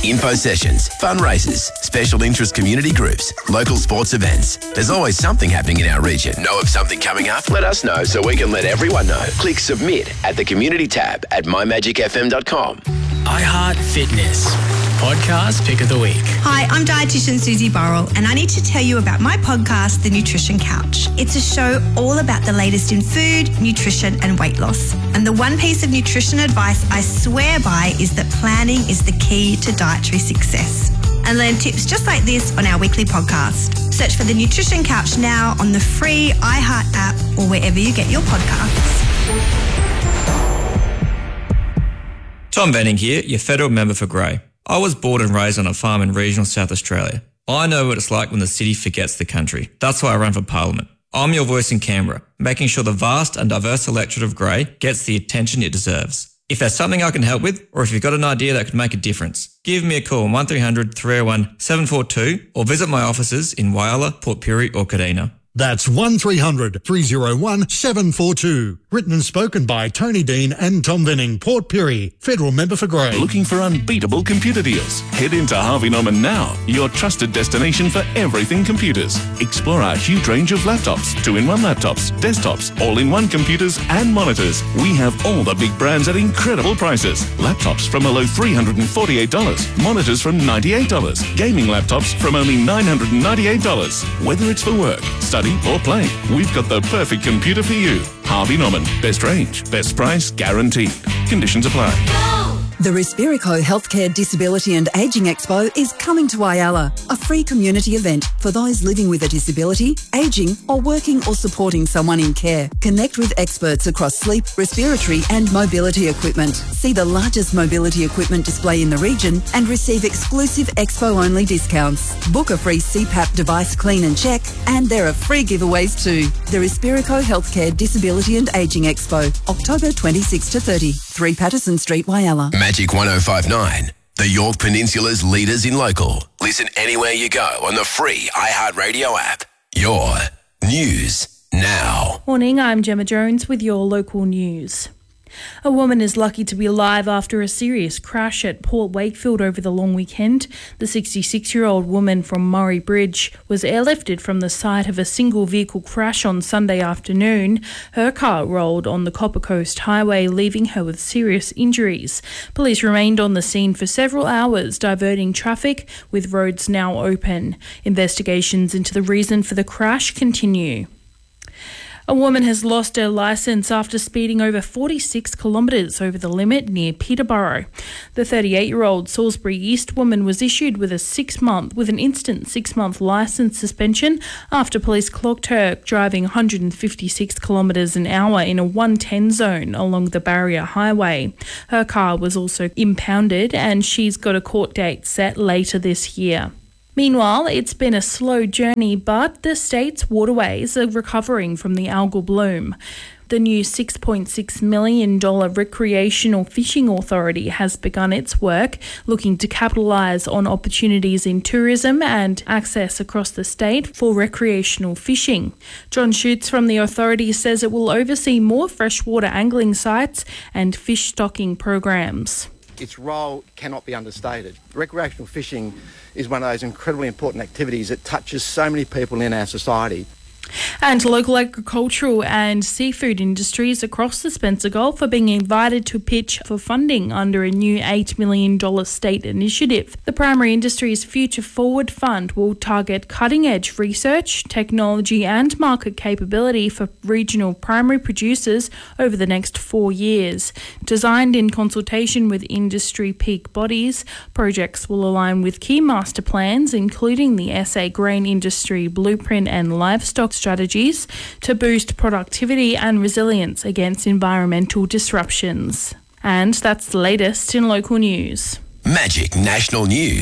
Info sessions, fundraisers, special interest community groups, local sports events. There's always something happening in our region. Know of something coming up? Let us know so we can let everyone know. Click submit at the community tab at mymagicfm.com. iHeart Fitness, podcast pick of the week. Hi, I'm dietitian Susie Burrell, and I need to tell you about my podcast, The Nutrition Couch. It's a show all about the latest in food, nutrition and weight loss. And the one piece of nutrition advice I swear by is that planning is the key to dietary success. And learn tips just like this on our weekly podcast. Search for The Nutrition Couch now on the free iHeart app or wherever you get your podcasts. Tom Benning here, your federal member for Grey. I was born and raised on a farm in regional South Australia. I know what it's like when the city forgets the country. That's why I run for Parliament. I'm your voice in Canberra, making sure the vast and diverse electorate of Grey gets the attention it deserves. If there's something I can help with, or if you've got an idea that could make a difference, give me a call on 1300 301 742 or visit my offices in Whyalla, Port Pirie or Kadina. That's 1300 301 742. Written and spoken by Tony Dean and Tom Benning, Port Pirie, Federal Member for Grey. Looking for unbeatable computer deals? Head into Harvey Norman now, your trusted destination for everything computers. Explore our huge range of laptops, 2-in-1 laptops, desktops, all-in-one computers and monitors. We have all the big brands at incredible prices. Laptops from a low $348, monitors from $98, gaming laptops from only $998. Whether it's for work, study or play, we've got the perfect computer for you. Harvey Norman, best range, best price, guaranteed. Conditions apply. The Respirico Healthcare Disability and Ageing Expo is coming to Whyalla, a free community event for those living with a disability, ageing or working or supporting someone in care. Connect with experts across sleep, respiratory and mobility equipment. See the largest mobility equipment display in the region and receive exclusive expo-only discounts. Book a free CPAP device clean and check, and there are free giveaways too. The Respirico Healthcare Disability and Ageing Expo, October 26 to 30, 3 Patterson Street, Whyalla. Magic 105.9, the Yorke Peninsula's leaders in local. Listen anywhere you go on the free iHeartRadio app. Your news now. Morning, I'm Gemma Jones with your local news. A woman is lucky to be alive after a serious crash at Port Wakefield over the long weekend. The 66-year-old woman from Murray Bridge was airlifted from the site of a single vehicle crash on Sunday afternoon. Her car rolled on the Copper Coast Highway, leaving her with serious injuries. Police remained on the scene for several hours, diverting traffic, with roads now open. Investigations into the reason for the crash continue. A woman has lost her licence after speeding over 46 kilometres over the limit near Peterborough. The 38-year-old Salisbury East woman was issued with an instant 6-month licence suspension after police clocked her driving 156 kilometres an hour in a 110 zone along the Barrier Highway. Her car was also impounded and she's got a court date set later this year. Meanwhile, it's been a slow journey, but the state's waterways are recovering from the algal bloom. The new $6.6 million recreational fishing authority has begun its work, looking to capitalise on opportunities in tourism and access across the state for recreational fishing. John Schutz from the authority says it will oversee more freshwater angling sites and fish stocking programs. Its role cannot be understated. Recreational fishing is one of those incredibly important activities that touches so many people in our society. And local agricultural and seafood industries across the Spencer Gulf are being invited to pitch for funding under a new $8 million state initiative. The Primary Industries Future Forward Fund will target cutting-edge research, technology and market capability for regional primary producers over the next 4 years. Designed in consultation with industry peak bodies, projects will align with key master plans, including the SA Grain Industry Blueprint and Livestock strategies to boost productivity and resilience against environmental disruptions. And that's the latest in local news. Magic National News.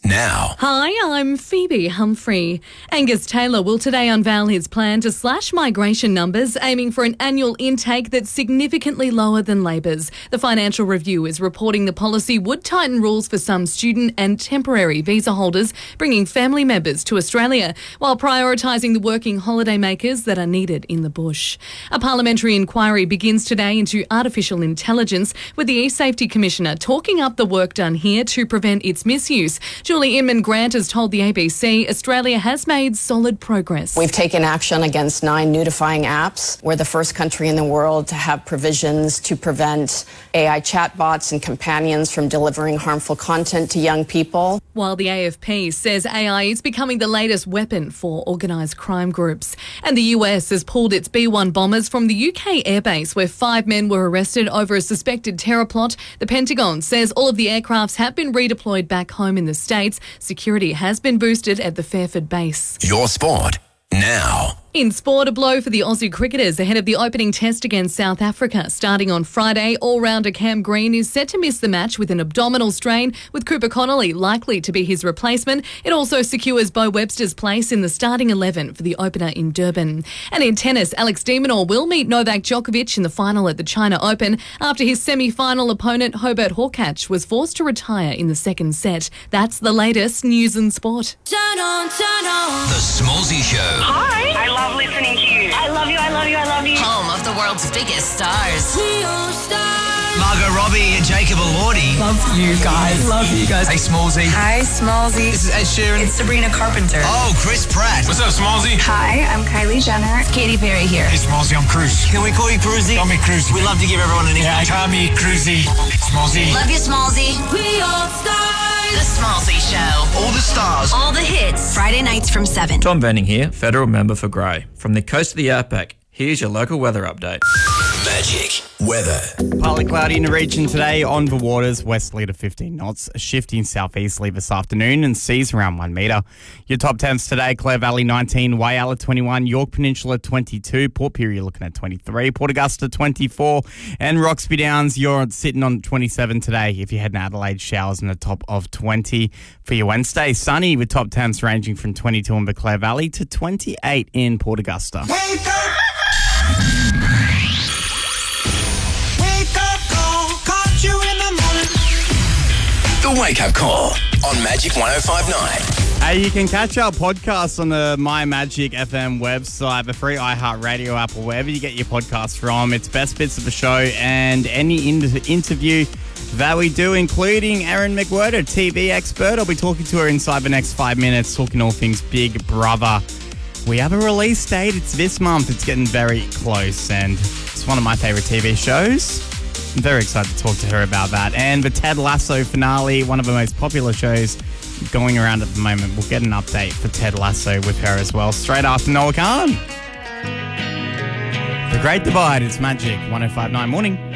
now. Hi, I'm Phoebe Humphrey. Angus Taylor will today unveil his plan to slash migration numbers, aiming for an annual intake that's significantly lower than Labor's. The Financial Review is reporting the policy would tighten rules for some student and temporary visa holders bringing family members to Australia, while prioritising the working holidaymakers that are needed in the bush. A parliamentary inquiry begins today into artificial intelligence, with the eSafety Commissioner talking up the work done here to prevent its misuse. Julie Inman-Grant has told the ABC Australia has made solid progress. We've taken action against 9 nudifying apps. We're the first country in the world to have provisions to prevent AI chatbots and companions from delivering harmful content to young people. While the AFP says AI is becoming the latest weapon for organised crime groups. And the US has pulled its B-1 bombers from the UK airbase, where 5 men were arrested over a suspected terror plot. The Pentagon says all of the aircrafts have been redeployed back home in the States. Security has been boosted at the Fairford base. Your sport now. In sport, a blow for the Aussie cricketers ahead of the opening test against South Africa. Starting on Friday, all-rounder Cam Green is set to miss the match with an abdominal strain, with Cooper Connolly likely to be his replacement. It also secures Bo Webster's place in the starting 11 for the opener in Durban. And in tennis, Alex de Minaur will meet Novak Djokovic in the final at the China Open after his semi-final opponent, Hobart Hurkacz, was forced to retire in the second set. That's the latest news and sport. Turn on. The Smallsy Show. Hi. I love listening to you. I love you. Home of the world's biggest stars. We all stars. Margot Robbie and Jacob Elordi. Love you guys. Hey, Smallsy. Hi, Smallsy. This is Ed Sheeran. It's Sabrina Carpenter. Oh, Chris Pratt. What's up, Smallsy? Hi, I'm Kylie Jenner. It's Katy Perry here. Hey, Smallsy, I'm Cruz. Can we call you Cruzy? Call me Cruz. We love to give everyone a nickname. Tommy, Cruzy, Smallsy. Love you, Smallsy. We all stars. The Smallsy Show. All the stars. All the hits. Friday nights from 7. Tom Venning here, federal member for Grey. From the coast of the outback, here's your local weather update. Magic weather. Partly cloudy in the region today on the waters, westerly to 15 knots, shifting southeasterly this afternoon and seas around 1 metre. Your top temps today, Clare Valley 19, Whyalla 21, York Peninsula 22, Port Pirie looking at 23, Port Augusta 24, and Roxby Downs, you're sitting on 27 today. If you head to Adelaide, showers in the top of 20. For your Wednesday, sunny with top temps ranging from 22 in Clare Valley to 28 in Port Augusta. Wake up. The Wake Up Call on Magic 105.9. Hey, you can catch our podcast on the My Magic FM website, the free iHeartRadio app, or wherever you get your podcasts from. It's best bits of the show and any interview that we do, including Erin McWhirter, TV expert. I'll be talking to her inside the next 5 minutes, talking all things Big Brother. We have a release date. It's this month. It's getting very close, and it's one of my favourite TV shows. I'm very excited to talk to her about that. And the Ted Lasso finale, one of the most popular shows going around at the moment. We'll get an update for Ted Lasso with her as well, straight after Noah Khan. The Great Divide, it's Magic 105.9 morning.